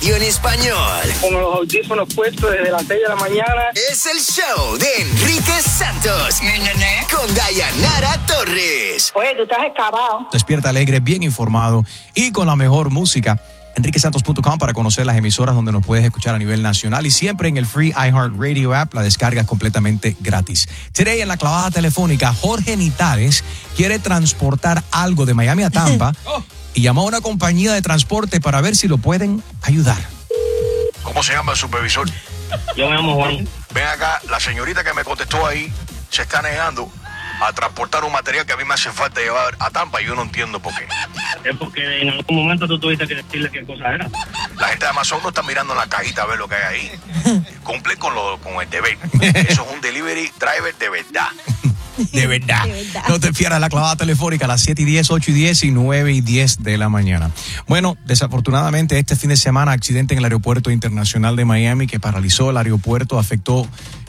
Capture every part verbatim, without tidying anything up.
radio en español. Con los audífonos puestos desde las seis de la mañana. Es el show de Enrique Santos. Con Dayanara Torres. Oye, tú estás excavado. Despierta alegre, bien informado y con la mejor música. enrique santos punto com para conocer las emisoras donde nos puedes escuchar a nivel nacional y siempre en el Free iHeartRadio app, la descarga es completamente gratis. Today en la clavada telefónica, Jorge Nitales quiere transportar algo de Miami a Tampa oh. y llamó a una compañía de transporte para ver si lo pueden ayudar. ¿Cómo se llama el supervisor? Yo me llamo Juan. Ven acá, la señorita que me contestó ahí se está negando a transportar un material que a mí me hace falta llevar a Tampa y yo no entiendo por qué. Es porque en algún momento tú tuviste que decirle qué cosa era. La gente de Amazon no está mirando en la cajita a ver lo que hay ahí. Cumple con, lo, con el deber. Eso es un delivery driver de verdad. De verdad. De verdad. No te pierdas la clavada telefónica a las siete y diez, ocho y diez y nueve y diez de la mañana. Bueno, desafortunadamente este fin de semana accidente en el aeropuerto internacional de Miami que paralizó el aeropuerto, afectó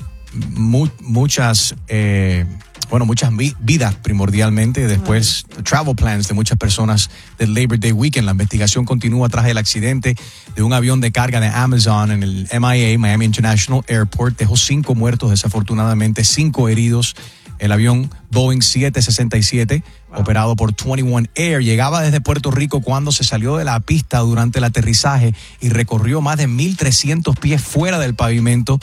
mu- muchas... Eh, Bueno, muchas vidas primordialmente, después uh-huh. travel plans de muchas personas del Labor Day Weekend. La investigación continúa tras el accidente de un avión de carga de Amazon en el M I A, Miami International Airport. Dejó cinco muertos, desafortunadamente, cinco heridos. El avión Boeing siete sesenta y siete, wow. operado por veintiuno Air, llegaba desde Puerto Rico cuando se salió de la pista durante el aterrizaje y recorrió más de mil trescientos pies fuera del pavimento.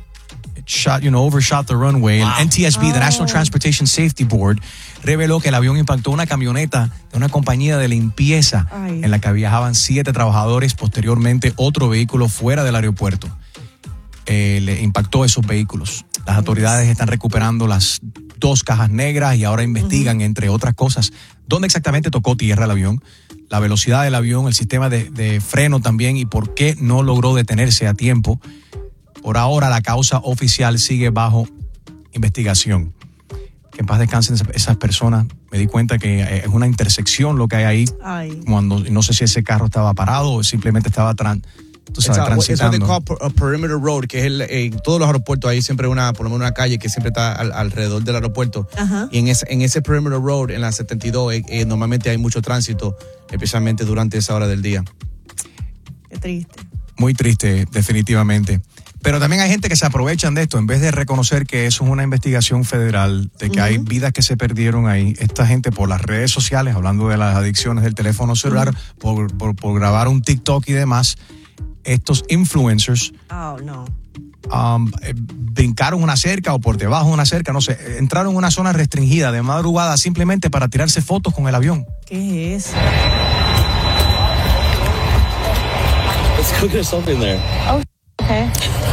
Shot, you know, overshot the runway. Wow. El N T S B, oh. the National Transportation Safety Board, reveló que el avión impactó una camioneta de una compañía de limpieza Ay. en la que viajaban siete trabajadores. Posteriormente, otro vehículo fuera del aeropuerto eh, le impactó esos vehículos. Las autoridades están recuperando las dos cajas negras y ahora investigan, uh-huh. entre otras cosas, dónde exactamente tocó tierra el avión, la velocidad del avión, el sistema de, de freno también y por qué no logró detenerse a tiempo. Por ahora, la causa oficial sigue bajo investigación. Que en paz descansen esas personas. Me di cuenta que es una intersección lo que hay ahí. Ay. Cuando no sé si ese carro estaba parado o simplemente estaba tran, tú sabes, transitando. Es lo que a perimeter road, que es el, en todos los aeropuertos hay siempre una, por lo menos una calle que siempre está al, alrededor del aeropuerto. Ajá. Y en ese, en ese perimeter road, en la setenta y dos, eh, eh, normalmente hay mucho tránsito, especialmente durante esa hora del día. Qué triste. Muy triste, definitivamente. Pero también hay gente que se aprovechan de esto, en vez de reconocer que eso es una investigación federal, de que uh-huh. hay vidas que se perdieron ahí. Esta gente por las redes sociales, hablando de las adicciones del teléfono celular, uh-huh. por, por, por grabar un TikTok y demás, estos influencers oh, no. um, eh, brincaron una cerca o por debajo de una cerca, no sé, entraron en una zona restringida de madrugada simplemente para tirarse fotos con el avión. ¿Qué es eso? Let's go get something there. Oh, okay.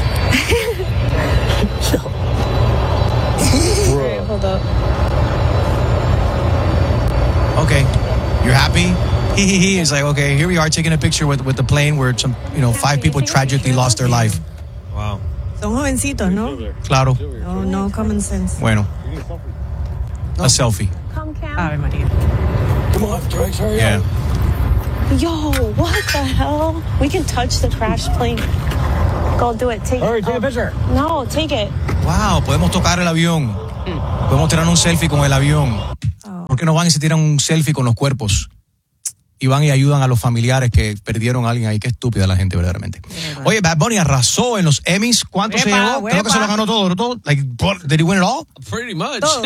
Right, hold up. Okay, you're happy? He he he is like, okay, here we are taking a picture with, with the plane where some, you know, five people tragically lost their life. Wow. Son jovencitos, ¿no? Claro. Oh, no common sense. Bueno. No. A selfie. Ave María. Come on, Drax, hurry yeah. up. Yo, what the hell? We can touch the crashed plane. Go do it. Take Hurry, it. take oh. a picture. No, take it. Wow, podemos tocar el avión. Podemos tirar un selfie con el avión. Oh. ¿Por qué no van y se tiran un selfie con los cuerpos? Y van y ayudan a los familiares que perdieron a alguien ahí. Qué estúpida la gente, verdaderamente. Yeah, Oye, Bad Bunny arrasó en los Emmys. ¿Cuánto Wepa, se llevó? wepa. Creo que se lo ganó todo, todo. Like, did he win it all? Pretty much. Todo.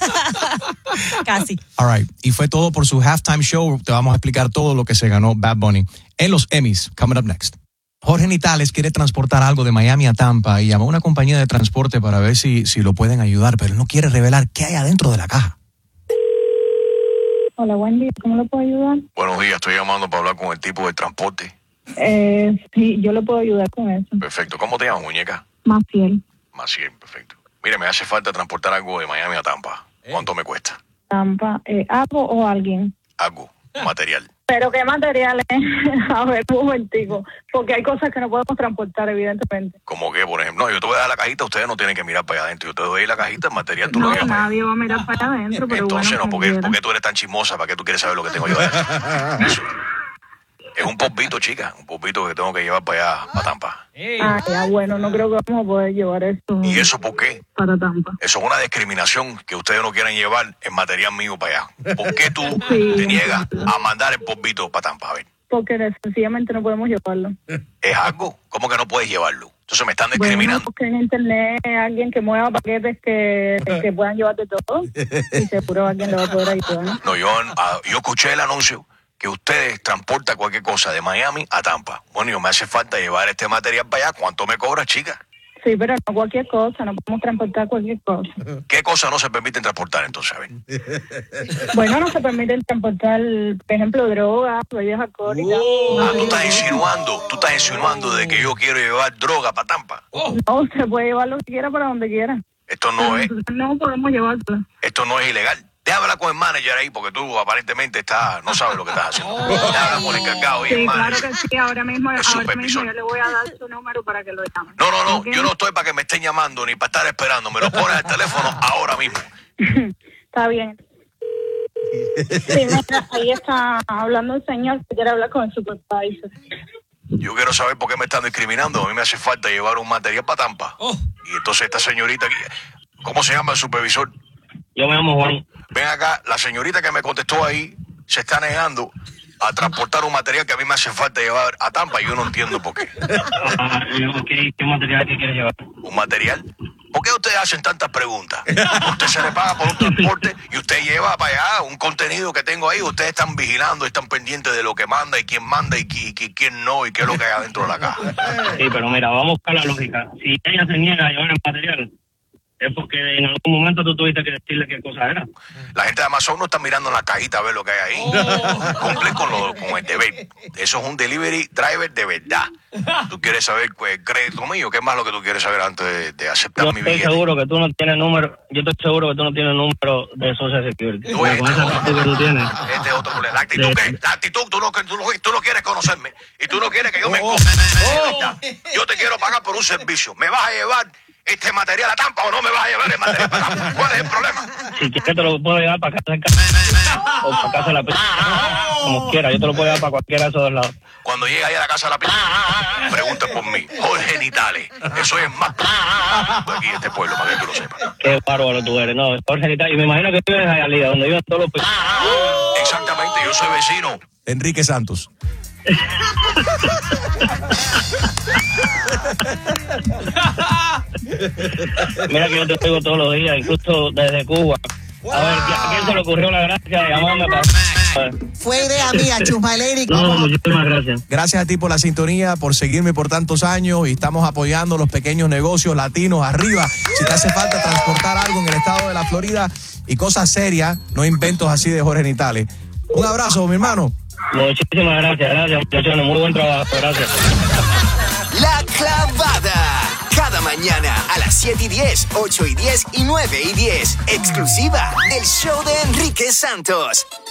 Casi. All right. Y fue todo por su halftime show. Te vamos a explicar todo lo que se ganó Bad Bunny en los Emmys. Coming up next. Jorge Nitales quiere transportar algo de Miami a Tampa y llamó a una compañía de transporte para ver si, si lo pueden ayudar, pero no quiere revelar qué hay adentro de la caja. Hola, buen día. ¿Cómo lo puedo ayudar? Buenos días, estoy llamando para hablar con el tipo del transporte. Eh, sí, yo le puedo ayudar con eso. Perfecto. ¿Cómo te llamas, muñeca? Maciel. Maciel, perfecto. Mire, me hace falta transportar algo de Miami a Tampa. ¿Cuánto me cuesta? Tampa, eh, ¿algo o alguien? Algo, material. ¿Pero qué materiales? A ver, un momentico. Porque hay cosas que no podemos transportar, evidentemente. ¿Cómo qué, por ejemplo? No, yo te voy a dar la cajita, ustedes no tienen que mirar para allá adentro. Yo te doy la cajita, el material, tú no, lo llevas. No, nadie va a mirar para allá adentro, pero entonces, bueno, no, ¿por qué, ¿por qué tú eres tan chismosa? ¿Para qué tú quieres saber lo que tengo yo adentro? Eso. Es un popito, chica, un popito que tengo que llevar para allá, para Tampa. Ah, ya, bueno, no creo que vamos a poder llevar eso. ¿Y eso por qué? Para Tampa. Eso es una discriminación que ustedes no quieren llevar el material mío para allá. ¿Por qué tú sí. te niegas a mandar el popito para Tampa? A ver. porque sencillamente no podemos llevarlo. ¿Es algo? ¿Cómo que no puedes llevarlo? Entonces me están Bueno, discriminando. porque en internet hay alguien que mueva paquetes que, que puedan llevar de todo y seguro alguien le va a poder ayudar, ¿no? No, yo, ah, yo escuché el anuncio que ustedes transportan cualquier cosa de Miami a Tampa. Bueno, yo me hace falta llevar este material para allá. ¿Cuánto me cobra, chica? Sí, pero no cualquier cosa, no podemos transportar cualquier cosa. ¿Qué cosas no se permiten transportar entonces? A ver. Bueno, no se permite transportar, por ejemplo, drogas, bebidas alcohólicas. Ah, tú estás insinuando, tú estás insinuando de que yo quiero llevar droga para Tampa. No, usted puede llevar lo que quiera para donde quiera. Esto no es, No podemos llevarlo. esto no es ilegal. Déjame hablar con el manager ahí, porque tú aparentemente estás, no sabes lo que estás haciendo. Déjame hablar con el encargado y el Sí, claro manager. que sí, ahora mismo, El ahora mismo supervisor. yo le voy a dar su número para que lo llame. No, no, no, ¿Ok? yo no estoy para que me estén llamando ni para estar esperando. Me lo pones al teléfono ahora mismo. Está bien. Sí, mira, ahí está hablando el señor que quiere hablar con el supervisor. Yo quiero saber por qué me están discriminando. A mí me hace falta llevar un material para Tampa. Y entonces esta señorita aquí, ¿cómo se llama el supervisor? Yo me llamo Juan. Ven acá, la señorita que me contestó ahí se está negando a transportar un material que a mí me hace falta llevar a Tampa y yo no entiendo por qué. Ah, ¿qué, ¿Qué material que quieres llevar? ¿Un material? ¿Por qué ustedes hacen tantas preguntas? Usted se le paga por un transporte y usted lleva para allá un contenido que tengo ahí. Ustedes están vigilando, están pendientes de lo que manda y quién manda y, qui- qui- quién no y qué es lo que hay adentro de la caja. Sí, pero mira, vamos a buscar la lógica. Si ella se niega a llevar el material, es porque en algún momento tú tuviste que decirle qué cosa era. La gente de Amazon no está mirando en la cajita a ver lo que hay ahí. Cumple con, lo, con el deber. Eso es un delivery driver de verdad. Tú quieres saber el crédito mío. ¿Qué más lo que tú quieres saber antes de, de aceptar Yo mi estoy billete? seguro que tú no tienes número, yo estoy seguro que tú no tienes número de Social Security. No, Porque este con esa es otro actitud que tú tienes. Este es otro problema. La actitud, Sí. que, la actitud tú, no, tú, no, tú no quieres conocerme. Y tú no quieres que yo me... Oh. Yo te quiero pagar por un servicio. ¿Me vas a llevar este material a Tampa o no me vas a llevar el material para Tampa? ¿Cuál es el problema? Si quieres te lo puedo llevar para casa de casa o para casa de la pizza. Como quiera, yo te lo puedo llevar para cualquiera de esos dos lados. Cuando llegue ahí a la casa de la pizza, pregunta por mí. Jorge Nitales. Eso es más de aquí, este pueblo, para que tú lo sepas. Qué bárbaro tú eres, no, Jorge Nitales. Y me imagino que vives en Hialeah, donde viven todos los países. Exactamente, yo soy vecino. Enrique Santos. Mira que yo te oigo todos los días, incluso desde Cuba. A ver, ¿a quién se le ocurrió la gracia de llamarme para...? Fue idea mía, Chusmaleri. No, muchísimas gracias. Gracias a ti por la sintonía, por seguirme por tantos años y estamos apoyando los pequeños negocios latinos arriba. Si te hace falta transportar algo en el estado de la Florida y cosas serias, no inventos así de Jorge Nitales. Un abrazo, mi hermano. Muchísimas gracias, gracias, muchachones. Muy buen trabajo, gracias. La Clavada. Cada mañana a las siete y diez, ocho y diez y nueve y diez. Exclusiva del show de Enrique Santos.